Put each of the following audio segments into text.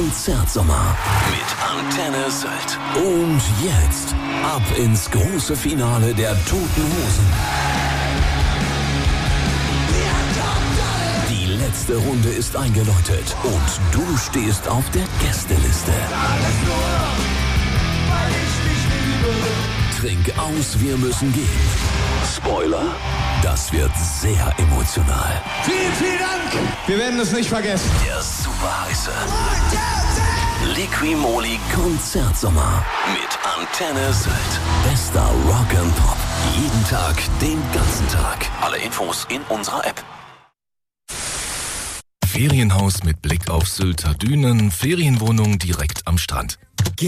Konzertsommer mit Antenne Sylt. Und jetzt ab ins große Finale der Toten Hosen. Die letzte Runde ist eingeläutet und du stehst auf der Gästeliste. Trink aus, wir müssen gehen. Spoiler, das wird sehr emotional. Vielen, vielen Dank. Wir werden es nicht vergessen. Der super heiße Liqui-Moly Konzertsommer mit Antenne Sylt. Bester Rock and Pop. Jeden Tag, den ganzen Tag. Alle Infos in unserer App. Ferienhaus mit Blick auf Sylter Dünen, Ferienwohnung direkt am Strand.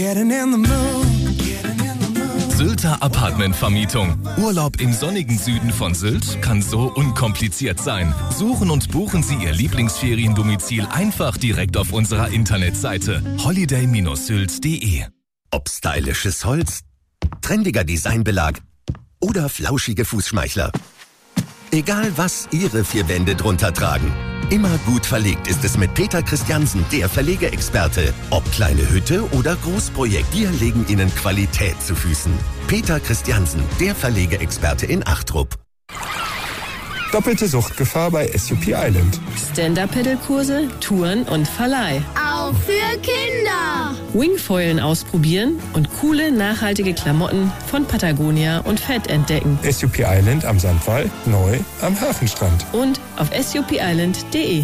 Sylter Apartmentvermietung. Urlaub im sonnigen Süden von Sylt kann so unkompliziert sein. Suchen und buchen Sie Ihr Lieblingsferiendomizil einfach direkt auf unserer Internetseite holiday-sylt.de. Ob stylisches Holz, trendiger Designbelag oder flauschige Fußschmeichler. Egal was Ihre vier Wände drunter tragen. Immer gut verlegt ist es mit Peter Christiansen, der Verlegeexperte. Ob kleine Hütte oder Großprojekt, wir legen Ihnen Qualität zu Füßen. Peter Christiansen, der Verlegeexperte in Achtrup. Doppelte Suchtgefahr bei SUP Island. Stand-Up-Pedal-Kurse, Touren und Verleih. Auch für Kinder. Wingfoilen ausprobieren und coole, nachhaltige Klamotten von Patagonia und Fett entdecken. SUP Island am Sandwall, neu am Hafenstrand. Und auf supisland.de.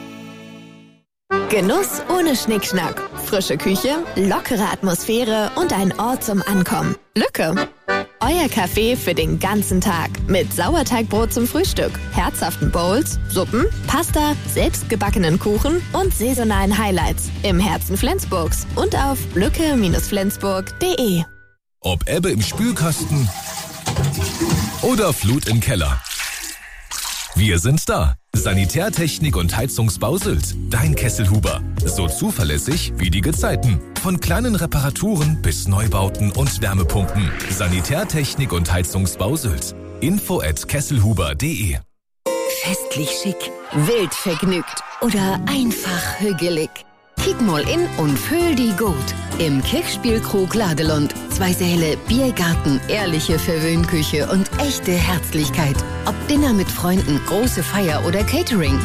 Genuss ohne Schnickschnack. Frische Küche, lockere Atmosphäre und ein Ort zum Ankommen. Lücke. Euer Café für den ganzen Tag. Mit Sauerteigbrot zum Frühstück, herzhaften Bowls, Suppen, Pasta, selbstgebackenen Kuchen und saisonalen Highlights. Im Herzen Flensburgs und auf lücke-flensburg.de. Ob Ebbe im Spülkasten oder Flut im Keller. Wir sind da. Sanitärtechnik und Heizungsbau Sylt. Dein Kesselhuber. So zuverlässig wie die Gezeiten. Von kleinen Reparaturen bis Neubauten und Wärmepumpen. Sanitärtechnik und Heizungsbau Sylt. info@kesselhuber.de. Festlich schick, wild vergnügt oder einfach hügelig. Kick mal in und fühl die gut. Im Kirchspielkrug Ladelund. 2 Säle, Biergarten, ehrliche Verwöhnküche und echte Herzlichkeit. Ob Dinner mit Freunden, große Feier oder Catering.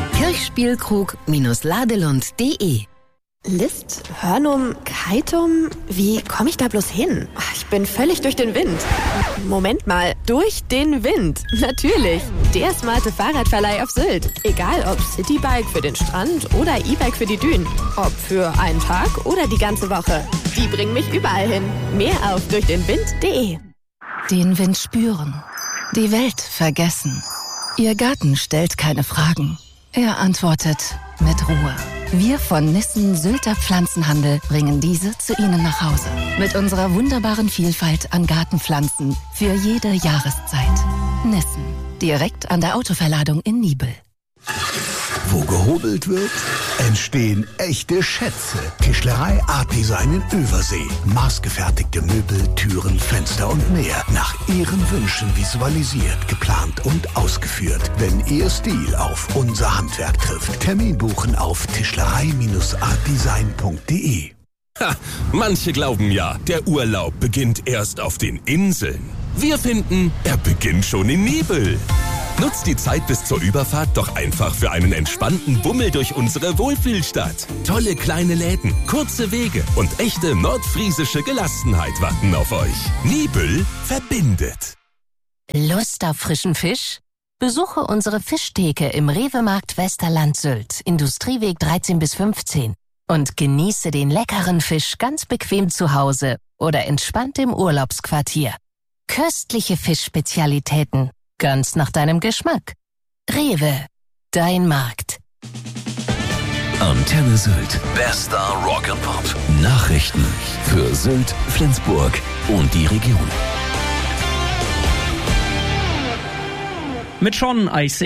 Kirchspielkrug-ladelund.de. List, Hörnum, Keitum, wie komme ich da bloß hin? Ich bin völlig durch den Wind. Moment mal, durch den Wind. Natürlich. Der smarte Fahrradverleih auf Sylt. Egal ob Citybike für den Strand oder E-Bike für die Dünen. Ob für einen Tag oder die ganze Woche. Die bringen mich überall hin. Mehr auf durchdenwind.de. Den Wind spüren. Die Welt vergessen. Ihr Garten stellt keine Fragen. Er antwortet mit Ruhe. Wir von Nissen Sylter Pflanzenhandel bringen diese zu Ihnen nach Hause. Mit unserer wunderbaren Vielfalt an Gartenpflanzen für jede Jahreszeit. Nissen, direkt an der Autoverladung in Nibel. Wo gehobelt wird, entstehen echte Schätze. Tischlerei Art Design in Översee. Maßgefertigte Möbel, Türen, Fenster und mehr. Nach Ihren Wünschen visualisiert, geplant und ausgeführt. Wenn Ihr Stil auf unser Handwerk trifft. Termin buchen auf tischlerei-artdesign.de. Ha, manche glauben ja, der Urlaub beginnt erst auf den Inseln. Wir finden, er beginnt schon in Nibel. Nutzt die Zeit bis zur Überfahrt doch einfach für einen entspannten Bummel durch unsere Wohlfühlstadt. Tolle kleine Läden, kurze Wege und echte nordfriesische Gelassenheit warten auf euch. Nibel verbindet. Lust auf frischen Fisch? Besuche unsere Fischtheke im Rewe-Markt Westerland Sylt, Industrieweg 13 bis 15. Und genieße den leckeren Fisch ganz bequem zu Hause oder entspannt im Urlaubsquartier. Köstliche Fischspezialitäten. Ganz nach deinem Geschmack. Rewe, dein Markt. Antenne Sylt. Bester Rock and Pop. Nachrichten für Sylt, Flensburg und die Region. Mit Sean Icing.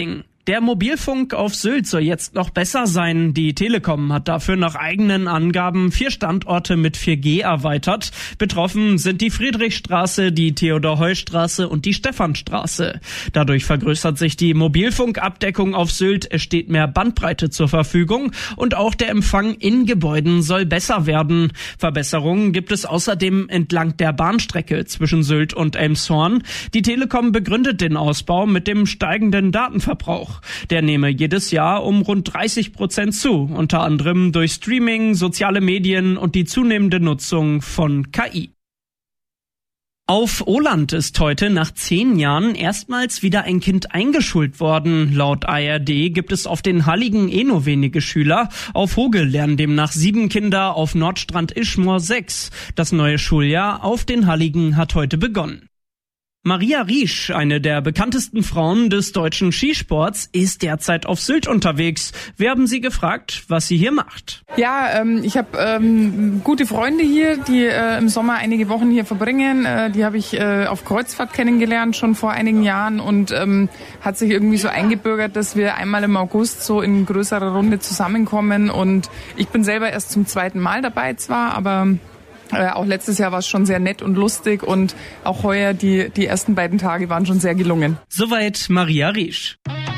Der Mobilfunk auf Sylt soll jetzt noch besser sein. Die Telekom hat dafür nach eigenen Angaben 4 Standorte mit 4G erweitert. Betroffen sind die Friedrichstraße, die Theodor-Heuss-Straße und die Stephanstraße. Dadurch vergrößert sich die Mobilfunkabdeckung auf Sylt. Es steht mehr Bandbreite zur Verfügung und auch der Empfang in Gebäuden soll besser werden. Verbesserungen gibt es außerdem entlang der Bahnstrecke zwischen Sylt und Elmshorn. Die Telekom begründet den Ausbau mit dem steigenden Datenverbrauch. Der nehme jedes Jahr um rund 30% zu, unter anderem durch Streaming, soziale Medien und die zunehmende Nutzung von KI. Auf Åland ist heute nach 10 Jahren erstmals wieder ein Kind eingeschult worden. Laut ARD gibt es auf den Halligen nur wenige Schüler. Auf Hoge lernen demnach 7 Kinder, auf Nordstrand Ischmor 6. Das neue Schuljahr auf den Halligen hat heute begonnen. Maria Riesch, eine der bekanntesten Frauen des deutschen Skisports, ist derzeit auf Sylt unterwegs. Wir haben sie gefragt, was sie hier macht. Ja, ich habe gute Freunde hier, die im Sommer einige Wochen hier verbringen. Die habe ich auf Kreuzfahrt kennengelernt, schon vor einigen Jahren. Und hat sich irgendwie so eingebürgert, dass wir einmal im August so in größerer Runde zusammenkommen. Und ich bin selber erst zum 2. Mal dabei zwar, aber... Auch letztes Jahr war es schon sehr nett und lustig und auch heuer die ersten beiden Tage waren schon sehr gelungen. Soweit Maria Riesch.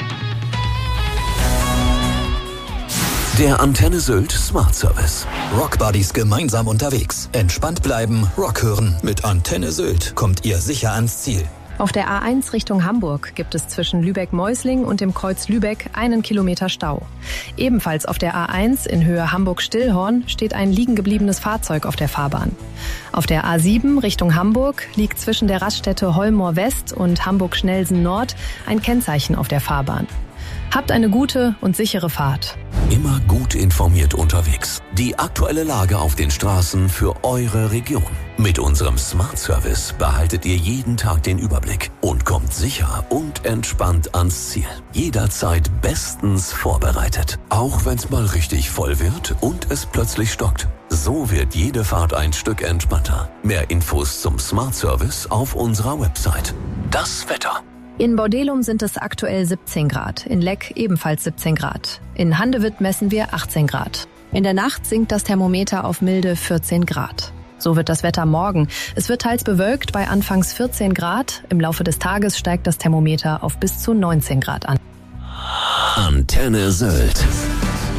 Der Antenne Sylt Smart Service. Rockbuddies gemeinsam unterwegs. Entspannt bleiben, Rock hören. Mit Antenne Sylt kommt ihr sicher ans Ziel. Auf der A1 Richtung Hamburg gibt es zwischen Lübeck-Meusling und dem Kreuz Lübeck 1 Kilometer Stau. Ebenfalls auf der A1 in Höhe Hamburg-Stillhorn steht ein liegen gebliebenes Fahrzeug auf der Fahrbahn. Auf der A7 Richtung Hamburg liegt zwischen der Raststätte Holmoor West und Hamburg-Schnelsen Nord ein Kennzeichen auf der Fahrbahn. Habt eine gute und sichere Fahrt. Immer gut informiert unterwegs. Die aktuelle Lage auf den Straßen für eure Region. Mit unserem Smart Service behaltet ihr jeden Tag den Überblick und kommt sicher und entspannt ans Ziel. Jederzeit bestens vorbereitet. Auch wenn es mal richtig voll wird und es plötzlich stockt. So wird jede Fahrt ein Stück entspannter. Mehr Infos zum Smart Service auf unserer Website. Das Wetter. In Bordelum sind es aktuell 17 Grad, in Leck ebenfalls 17 Grad. In Handewitt messen wir 18 Grad. In der Nacht sinkt das Thermometer auf milde 14 Grad. So wird das Wetter morgen. Es wird teils bewölkt bei anfangs 14 Grad. Im Laufe des Tages steigt das Thermometer auf bis zu 19 Grad an. Antenne Sylt.